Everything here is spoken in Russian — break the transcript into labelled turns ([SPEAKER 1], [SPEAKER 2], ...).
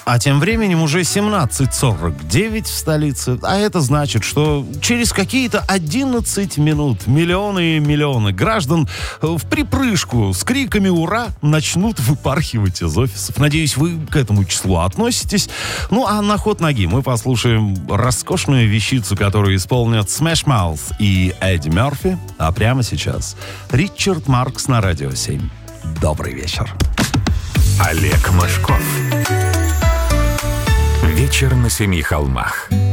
[SPEAKER 1] А тем временем уже 17:49 в столице. А это значит, что через какие-то 11 минут миллионы и миллионы граждан в припрыжку с криками «Ура!» начнут выпархивать из офисов. Надеюсь, вы к этому числу относитесь. Ну, а на ход ноги мы послушаем роскошную вещицу, которую исполнят Smash Mouth и Эдди Мерфи. А прямо сейчас Ричард Маркс на Радио 7. Добрый вечер.
[SPEAKER 2] Олег Мошков. Вечер на семи холмах.